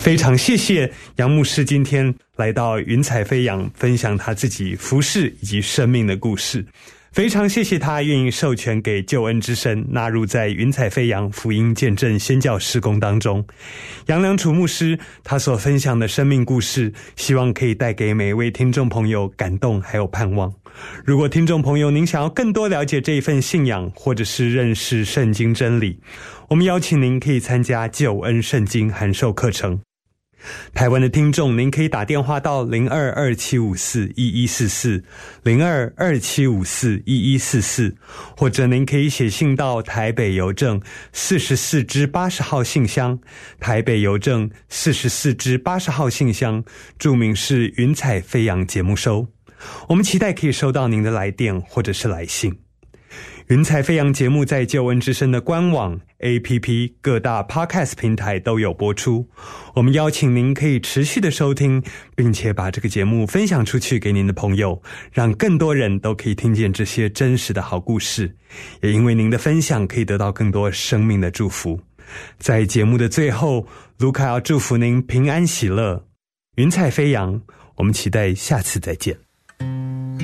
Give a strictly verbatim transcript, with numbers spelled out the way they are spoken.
非常谢谢杨牧师今天来到云彩飞扬，分享他自己服事以及生命的故事。非常谢谢他愿意授权给救恩之声纳入在云彩飞扬福音见证宣教事工当中。杨良楚牧师他所分享的生命故事，希望可以带给每一位听众朋友感动还有盼望。如果听众朋友您想要更多了解这一份信仰，或者是认识圣经真理，我们邀请您可以参加救恩圣经函授课程。台湾的听众，您可以打电话到零二二七五四一一四四 零二二七五四一一四四，或者您可以写信到台北邮政四十四支八十号信箱，台北邮政四十四支八十号信箱，注明是云彩飞扬节目收。我们期待可以收到您的来电或者是来信。云彩飞扬节目在救恩之声的官网、A P P 各大 Podcast 平台都有播出。我们邀请您可以持续的收听，并且把这个节目分享出去给您的朋友，让更多人都可以听见这些真实的好故事。也因为您的分享，可以得到更多生命的祝福。在节目的最后，卢卡要祝福您平安喜乐。云彩飞扬，我们期待下次再见。